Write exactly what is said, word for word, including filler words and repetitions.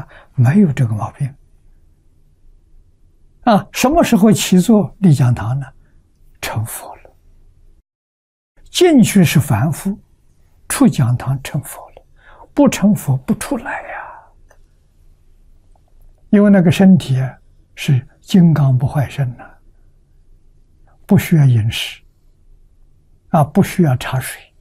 下，没有这个毛病。啊，什么时候起坐立讲堂呢？成佛了。进去是凡夫，出讲堂成佛了。不成佛不出来呀，因为那个身体啊是金刚不坏身呐、啊，不需要饮食，啊，不需要茶水。